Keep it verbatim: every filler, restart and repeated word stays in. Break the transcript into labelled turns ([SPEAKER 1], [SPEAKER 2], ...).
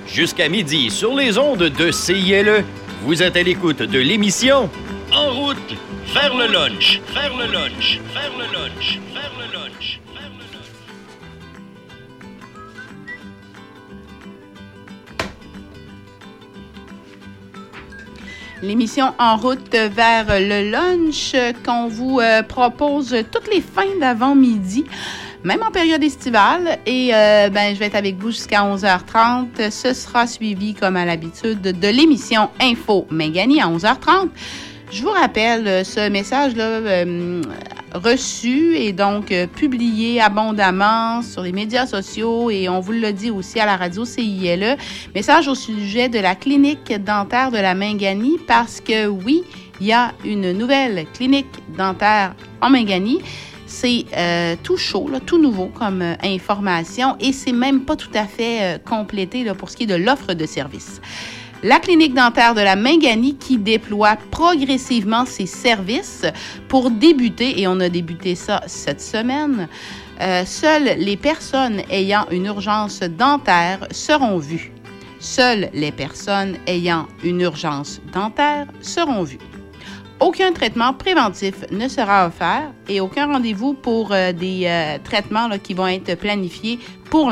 [SPEAKER 1] Jusqu'à midi sur les ondes de C I L E. Vous êtes à l'écoute de l'émission En route vers le lunch, vers le lunch, vers le lunch, vers le lunch, vers le lunch.
[SPEAKER 2] L'émission En route vers le lunch qu'on vous euh, propose toutes les fins d'avant-midi, même en période estivale. Et euh, ben, je vais être avec vous jusqu'à onze heures trente. Ce sera suivi, comme à l'habitude, de l'émission Info Mingani à onze heures trente. Je vous rappelle, ce message-là euh, reçu et donc euh, publié abondamment sur les médias sociaux et on vous l'a dit aussi à la radio C I L E. Message au sujet de la clinique dentaire de la Mingani parce que oui, il y a une nouvelle clinique dentaire en Mingani. C'est euh, tout chaud, là, tout nouveau comme euh, information et c'est même pas tout à fait euh, complété là, pour ce qui est de l'offre de service. La clinique dentaire de la Mingani qui déploie progressivement ses services pour débuter, et on a débuté ça cette semaine, euh, seules les personnes ayant une urgence dentaire seront vues. Seules les personnes ayant une urgence dentaire seront vues. Aucun traitement préventif ne sera offert et aucun rendez-vous pour euh, des euh, traitements là, qui vont être planifiés pour